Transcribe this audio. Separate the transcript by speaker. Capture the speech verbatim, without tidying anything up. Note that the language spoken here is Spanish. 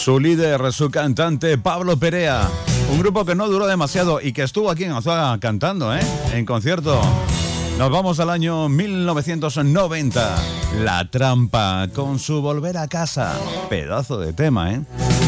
Speaker 1: Su líder, su cantante, Pablo Perea. Un grupo que no duró demasiado y que estuvo aquí en Azuaga cantando, ¿eh? En concierto. Nos vamos al año mil novecientos noventa. La Trampa, con su Volver a Casa. Pedazo de tema, ¿eh?